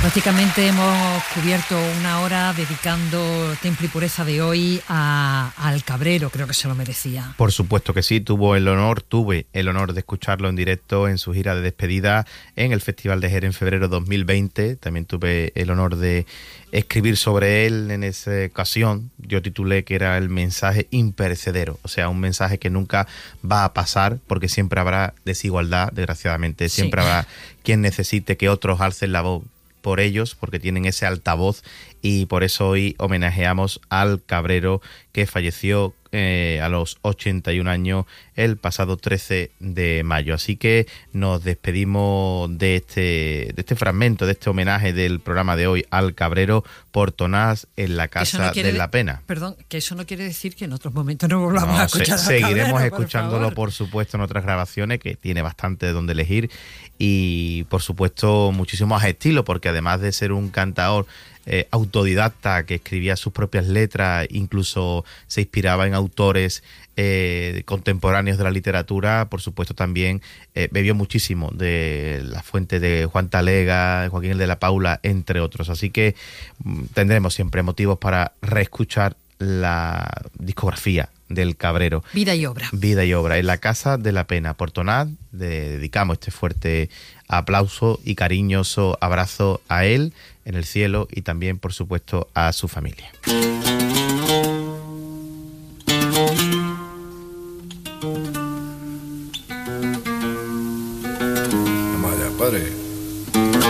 Prácticamente hemos cubierto una hora dedicando Temple y Pureza de hoy al Cabrero, creo que se lo merecía. Por supuesto que sí, tuve el honor de escucharlo en directo en su gira de despedida en el Festival de Jerez en febrero 2020. También tuve el honor de escribir sobre él en esa ocasión. Yo titulé que era el mensaje imperecedero, o sea, un mensaje que nunca va a pasar porque siempre habrá desigualdad, desgraciadamente. Siempre habrá quien necesite que otros alcen la voz por ellos, porque tienen ese altavoz, y por eso hoy homenajeamos al Cabrero, que falleció a los 81 años el pasado 13 de mayo. Así que nos despedimos de este fragmento, de este homenaje del programa de hoy al Cabrero por Tonás en la Casa de la Pena. Perdón, que eso no quiere decir que en otros momentos no volvamos a escuchar al seguiremos Cabrero, escuchándolo, por supuesto, en otras grabaciones, que tiene bastante de donde elegir, y por supuesto muchísimos estilos, porque además de ser un cantador autodidacta que escribía sus propias letras, incluso se inspiraba en autores contemporáneos de la literatura, por supuesto también bebió muchísimo de la fuente de Juan Talega, Joaquín el de la Paula, entre otros. Así que tendremos siempre motivos para reescuchar la discografía del Cabrero. Vida y obra. Vida y obra. En la Casa de la Pena, por Tonás, dedicamos este fuerte aplauso y cariñoso abrazo a él en el cielo y también, por supuesto, a su familia.